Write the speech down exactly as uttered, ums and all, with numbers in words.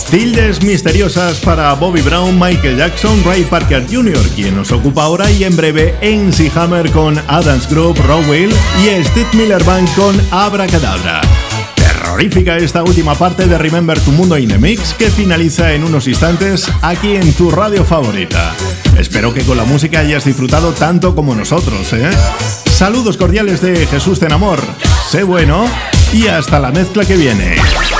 Tildes misteriosas para Bobby Brown, Michael Jackson, Ray Parker junior, quien nos ocupa ahora, y en breve M C Hammer con Adams Group, Rowell y Steve Miller Band con Abracadabra. Terrorífica esta última parte de Remember Tu Mundo in the Mix, que finaliza en unos instantes aquí en tu radio favorita. Espero que con la música hayas disfrutado tanto como nosotros, ¿eh? Saludos cordiales de Jesús Tenamor. Sé bueno y hasta la mezcla que viene.